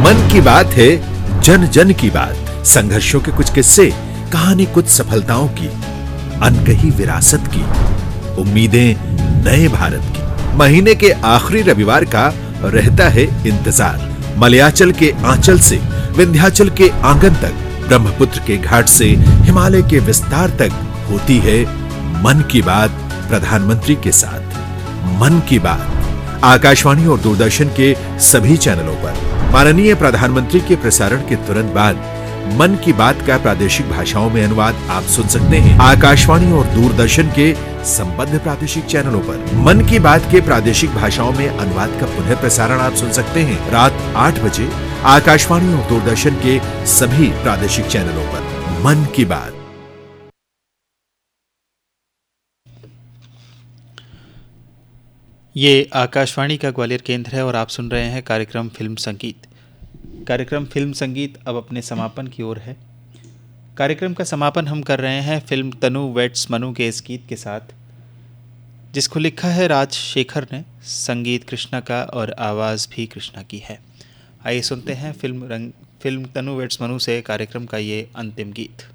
मन की बात है जन जन की बात। संघर्षों के कुछ किस्से, कहानी कुछ सफलताओं की, अनकही विरासत की, उम्मीदें नए भारत की। महीने के आखिरी रविवार का रहता है इंतजार। मलयाचल के आंचल से विंध्याचल के आंगन तक, ब्रह्मपुत्र के घाट से हिमालय के विस्तार तक होती है मन की बात प्रधानमंत्री के साथ। मन की बात आकाशवाणी और दूरदर्शन के सभी चैनलों पर। माननीय प्रधानमंत्री के प्रसारण के तुरंत बाद मन की बात का प्रादेशिक भाषाओं में अनुवाद आप सुन सकते हैं आकाशवाणी और दूरदर्शन के संबद्ध प्रादेशिक चैनलों पर। मन की बात के प्रादेशिक भाषाओं में अनुवाद का पुनः प्रसारण आप सुन सकते हैं रात 8 बजे आकाशवाणी और दूरदर्शन के सभी प्रादेशिक चैनलों पर। मन की बात। ये आकाशवाणी का ग्वालियर केंद्र है और आप सुन रहे हैं कार्यक्रम फिल्म संगीत। कार्यक्रम फिल्म संगीत अब अपने समापन की ओर है। कार्यक्रम का समापन हम कर रहे हैं फिल्म तनु वेट्स मनु के इस गीत के साथ, जिसको लिखा है राजशेखर ने, संगीत कृष्णा का और आवाज़ भी कृष्णा की है। आइए सुनते हैं फिल्म तनु वेट्स मनु से कार्यक्रम का ये अंतिम गीत।